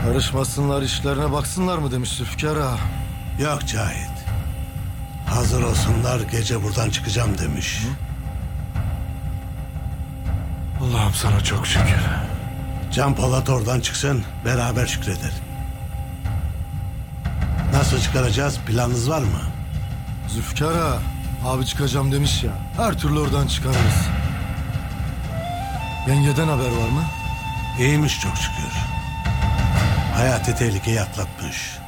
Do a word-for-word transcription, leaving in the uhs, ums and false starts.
Karışmasınlar, işlerine baksınlar mı demiş Zülfikar ağa. Yok Cahit. Hazır olsunlar, gece buradan çıkacağım demiş. Hı? Allah'ım sana çok şükür. Can Polat oradan çıksın, beraber şükredelim. Nasıl çıkaracağız, planınız var mı? Zülfikar ağa, abi çıkacağım demiş ya. Her türlü oradan çıkarırız. Yengeden haber var mı? İyiymiş çok şükür. Hayati tehlikeyi atlatmış.